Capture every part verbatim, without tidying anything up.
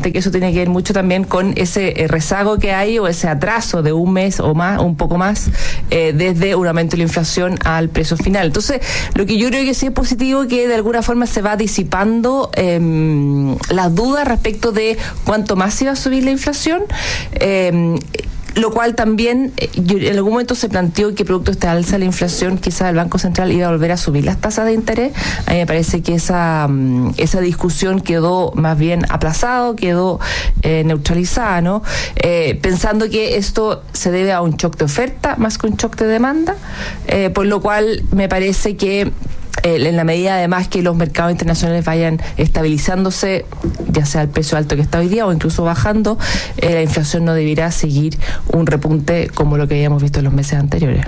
obviamente que eso tiene que ver mucho también con ese eh, rezago que hay o ese atraso de un mes o más, un poco más, eh, desde un aumento de la inflación al precio final. Entonces, lo que yo creo que sí es positivo, que de alguna forma se va disipando eh, las dudas respecto de cuánto más se iba a subir la inflación. Eh, Lo cual también, yo, en algún momento se planteó que producto de esta alza de la inflación, quizás el Banco Central iba a volver a subir las tasas de interés. A mí me parece que esa esa discusión quedó más bien aplazado, quedó eh, neutralizada, ¿no? Eh, pensando que esto se debe a un shock de oferta más que un shock de demanda, eh, por lo cual me parece que en la medida además que los mercados internacionales vayan estabilizándose, ya sea el precio alto que está hoy día o incluso bajando, eh, la inflación no deberá seguir un repunte como lo que habíamos visto en los meses anteriores.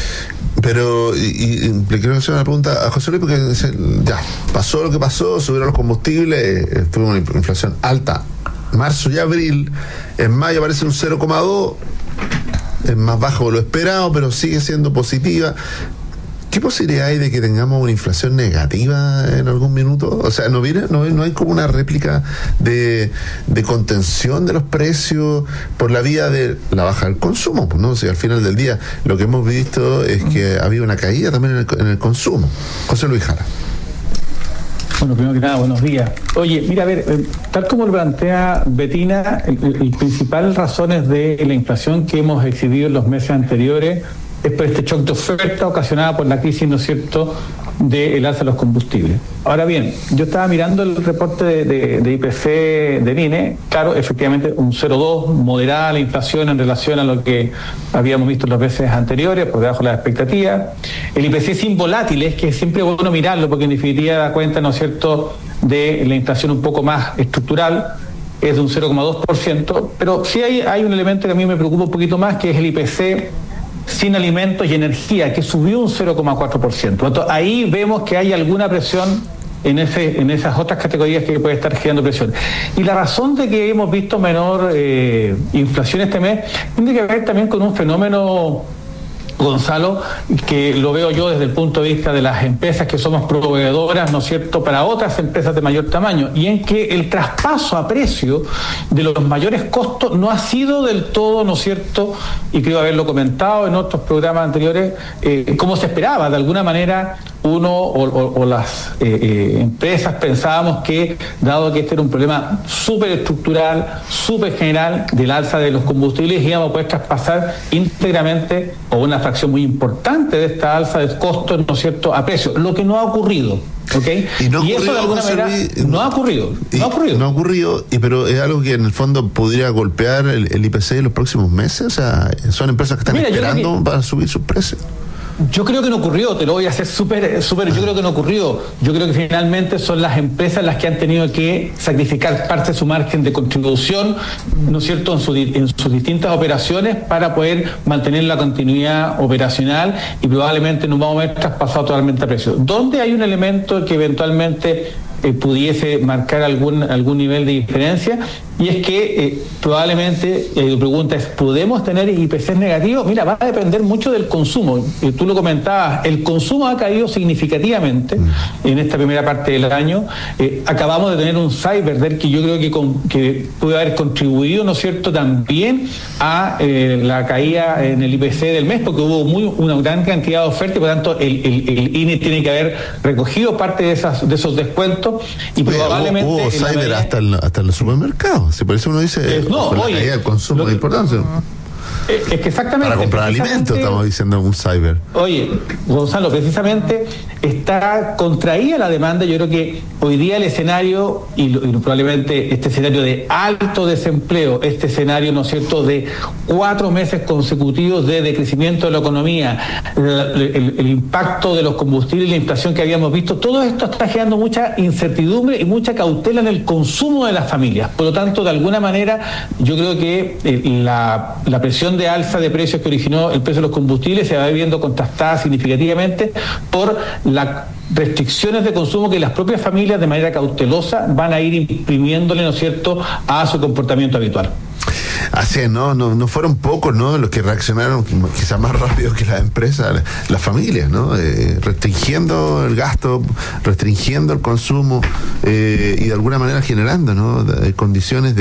Pero, y, y le quiero hacer una pregunta a José Luis, porque ya, pasó lo que pasó, subieron los combustibles, tuvo una inflación alta, marzo y abril, en mayo aparece un cero coma dos, es más bajo de lo esperado, pero sigue siendo positiva. ¿Qué posibilidad hay de que tengamos una inflación negativa en algún minuto? O sea, ¿no viene, no, no hay como una réplica de, de contención de los precios por la vía de la baja del consumo? Pues no, o sea, al final del día lo que hemos visto es que ha habido una caída también en el, en el consumo. José Luis Jara. Bueno, primero que nada, buenos días. Oye, mira, a ver, eh, tal como lo plantea Betina, el, el, el principal razones de la inflación que hemos exhibido en los meses anteriores es por este shock de oferta ocasionada por la crisis, ¿no es cierto?, del alza de los combustibles. Ahora bien, yo estaba mirando el reporte de, de, de I P C del I N E, claro, efectivamente un cero coma dos, moderada la inflación en relación a lo que habíamos visto en los meses anteriores, por debajo de las expectativas. El I P C sin volátiles, que siempre es bueno mirarlo, porque en definitiva da cuenta, ¿no es cierto?, de la inflación un poco más estructural, es de un cero coma dos por ciento, pero sí hay, hay un elemento que a mí me preocupa un poquito más, que es el I P C sin alimentos y energía, que subió un cero coma cuatro por ciento. Entonces, ahí vemos que hay alguna presión en ese en esas otras categorías que puede estar generando presión. Y la razón de que hemos visto menor eh, inflación este mes tiene que ver también con un fenómeno, Gonzalo, que lo veo yo desde el punto de vista de las empresas que somos proveedoras, ¿no es cierto?, para otras empresas de mayor tamaño, y en que el traspaso a precio de los mayores costos no ha sido del todo, ¿no es cierto?, y creo haberlo comentado en otros programas anteriores, eh, como se esperaba. De alguna manera uno o, o, o las eh, eh, empresas pensábamos que, dado que este era un problema súper estructural, súper general del alza de los combustibles, íbamos a poder traspasar íntegramente o una fracción muy importante de esta alza de costos, ¿no es cierto?, a precio, lo que no ha ocurrido. ¿Okay? Y, no y eso de alguna manera Luis, no ha ocurrido, no ha ocurrido. No ha ocurrido, y, pero es algo que en el fondo podría golpear el, el I P C en los próximos meses. O sea, son empresas que están Mira, esperando que... para subir sus precios. Yo creo que no ocurrió, te lo voy a hacer súper, súper, yo creo que no ocurrió. Yo creo que finalmente son las empresas las que han tenido que sacrificar parte de su margen de contribución, ¿no es cierto?, en, su, en sus distintas operaciones para poder mantener la continuidad operacional, y probablemente no vamos a ver traspasado totalmente a precio. ¿Dónde hay un elemento que eventualmente eh, pudiese marcar algún, algún nivel de diferencia? Y es que eh, probablemente, eh, la pregunta es, ¿podemos tener I P Cs negativos? Mira, va a depender mucho del consumo. Eh, tú lo comentabas, el consumo ha caído significativamente en esta primera parte del año. Eh, acabamos de tener un cyber del que yo creo que, con, que puede haber contribuido, ¿no es cierto?, también a eh, la caída en el I P C del mes, porque hubo muy, una gran cantidad de oferta, y por tanto el, el, el I N E tiene que haber recogido parte de, esas, de esos descuentos, y oye, probablemente... Hubo, hubo cyber medida... hasta, el, hasta los supermercados. Si por eso uno dice, eh, no, la oye, caída del consumo de importancia. Es que exactamente. Para comprar alimentos, estamos diciendo un cyber. Oye, Gonzalo, precisamente está contraída la demanda. Yo creo que hoy día el escenario, y, lo, y probablemente este escenario de alto desempleo, este escenario, ¿no es cierto?, de cuatro meses consecutivos de decrecimiento de la economía, el, el, el impacto de los combustibles y la inflación que habíamos visto, todo esto está generando mucha incertidumbre y mucha cautela en el consumo de las familias. Por lo tanto, de alguna manera, yo creo que eh, la, la presión de alza de precios que originó el precio de los combustibles se va viendo contrastada significativamente por las restricciones de consumo que las propias familias de manera cautelosa van a ir imprimiéndole, ¿no es cierto?, a su comportamiento habitual. Así es, ¿no? No, no fueron pocos, ¿no?, los que reaccionaron quizás más rápido que las empresas, las familias, ¿no? Eh, restringiendo el gasto, restringiendo el consumo, eh, y de alguna manera generando, ¿no?, condiciones de